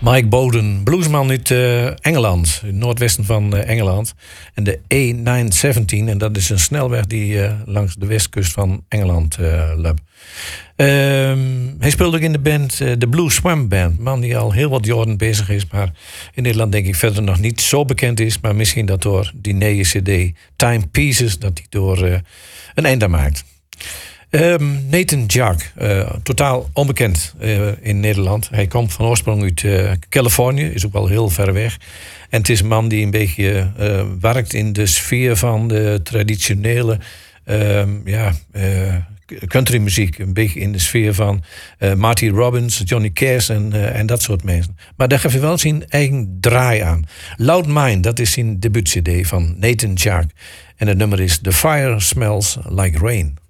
Mike Bowden, bluesman uit Engeland, het noordwesten van Engeland. En de A917, en dat is een snelweg die langs de westkust van Engeland loopt. Hij speelt ook in de band, de Blue Swam Band. Man die al heel wat jaren bezig is, maar in Nederland denk ik verder nog niet zo bekend is. Maar misschien dat door die nieuwe cd, Timepieces, dat hij door een eind aan maakt. Nathan Jack, totaal onbekend in Nederland. Hij komt van oorsprong uit Californië, is ook wel heel ver weg. En het is een man die een beetje werkt in de sfeer van de traditionele countrymuziek. Een beetje in de sfeer van Marty Robbins, Johnny Cash en dat soort mensen. Maar daar geeft hij wel zijn eigen draai aan. Loud Mind, dat is zijn debuut-cd van Nathan Jack. En het nummer is The Fire Smells Like Rain.